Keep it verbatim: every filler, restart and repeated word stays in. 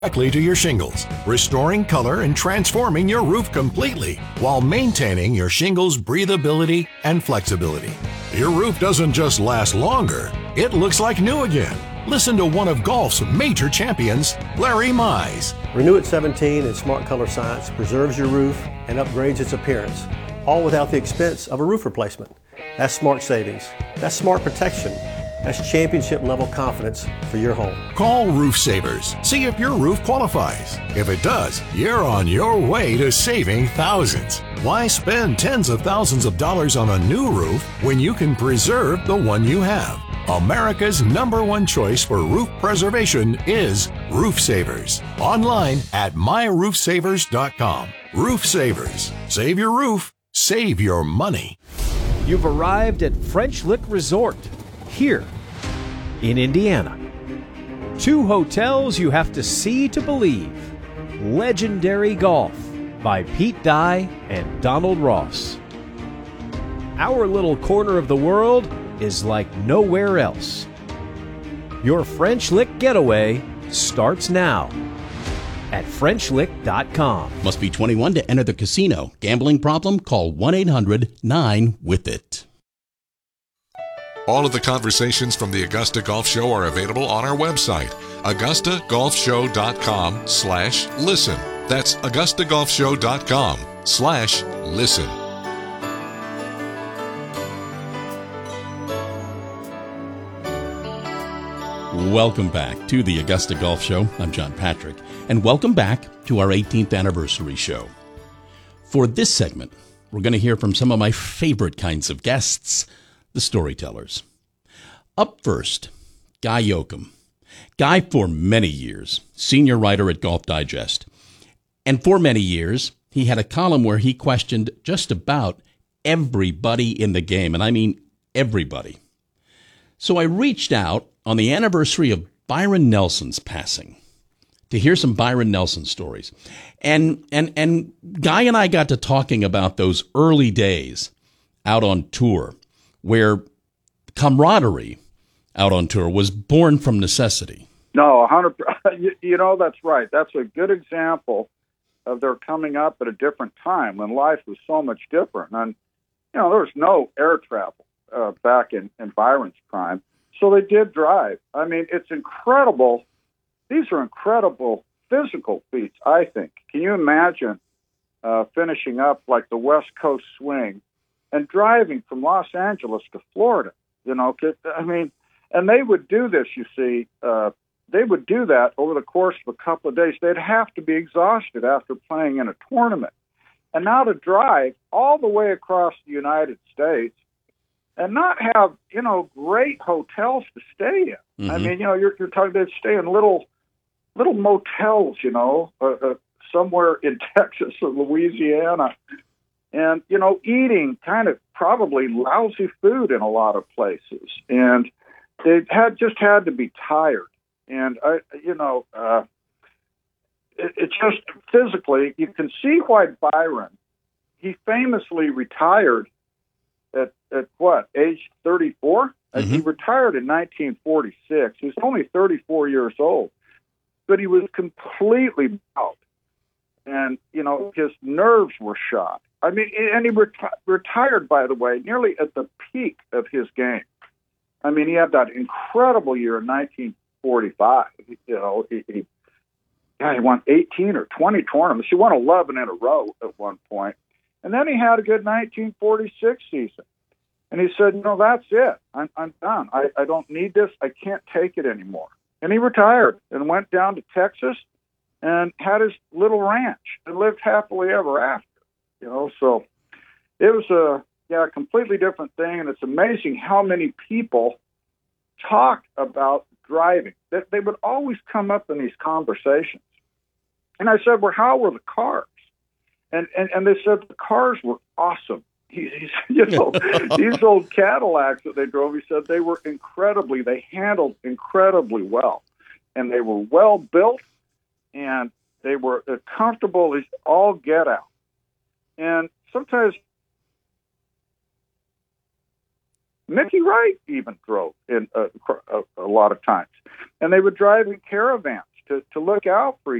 directly to your shingles, restoring color and transforming your roof completely while maintaining your shingles' breathability and flexibility. Your roof doesn't just last longer, it looks like new again. Listen to one of golf's major champions, Larry Mize. Renew It seventeen and Smart Color Science preserves your roof and upgrades its appearance, all without the expense of a roof replacement. That's smart savings. That's smart protection. That's championship level confidence for your home. Call Roof Savers. See if your roof qualifies. If it does, you're on your way to saving thousands. Why spend tens of thousands of dollars on a new roof when you can preserve the one you have? America's number one choice for roof preservation is Roof Savers. Online at my roof savers dot com. Roof Savers. Save your roof. Save your money. You've arrived at French Lick Resort here in Indiana. Two hotels you have to see to believe. Legendary Golf by Pete Dye and Donald Ross. Our little corner of the world is like nowhere else. Your French Lick getaway starts now at French Lick dot com. Must be twenty-one to enter the casino. Gambling problem? Call one eight hundred nine with it. All of the conversations from the Augusta Golf Show are available on our website, augusta golf show dot com slash listen. That's augusta golf show dot com slash listen. Welcome back to the Augusta Golf Show. I'm John Patrick, and welcome back to our eighteenth anniversary show. For this segment, we're going to hear from some of my favorite kinds of guests, the storytellers. Up first, Guy Yoakum. Guy, for many years, senior writer at Golf Digest. And for many years, he had a column where he questioned just about everybody in the game, and I mean everybody. So I reached out on the anniversary of Byron Nelson's passing to hear some Byron Nelson stories. And and and Guy and I got to talking about those early days out on tour, where camaraderie out on tour was born from necessity. No, one hundred percent. You, you know, that's right. That's a good example of their coming up at a different time when life was so much different. And, you know, there was no air travel uh, back in, in Byron's prime. So they did drive. I mean, it's incredible. These are incredible physical feats, I think. Can you imagine uh, finishing up like the West Coast swing and driving from Los Angeles to Florida? You know, I mean, and they would do this, you see, uh, they would do that over the course of a couple of days. They'd have to be exhausted after playing in a tournament. And now to drive all the way across the United States and not have, you know, great hotels to stay in. Mm-hmm. I mean, you know, you're, you're talking, they'd stay in little, little motels, you know, uh, uh, somewhere in Texas or Louisiana. And, you know, eating kind of probably lousy food in a lot of places. And they had just had to be tired. And, I, you know, uh, it, it just physically, you can see why Byron, he famously retired at, at what, age thirty-four? Mm-hmm. He retired in nineteen forty-six. He was only thirty-four years old. But he was completely out. And, you know, his nerves were shot. I mean, and he reti- retired, by the way, nearly at the peak of his game. I mean, he had that incredible year in nineteen forty-five. You know, he, he, yeah, he won eighteen or twenty tournaments. He won eleven in a row at one point. And then he had a good nineteen forty-six season. And he said, you know, that's it. I'm, I'm done. I, I don't need this. I can't take it anymore. And he retired and went down to Texas and had his little ranch and lived happily ever after. You know, so it was a yeah, a completely different thing, and it's amazing how many people talk about driving. That they would always come up in these conversations. And I said, well, how were the cars? And and, and they said the cars were awesome. He, he's, you know, these old Cadillacs that they drove, he said they were incredibly, they handled incredibly well. And they were well built, and they were comfortable as all get out. And sometimes Mickey Wright even drove in a, a, a lot of times. And they would drive in caravans to, to look out for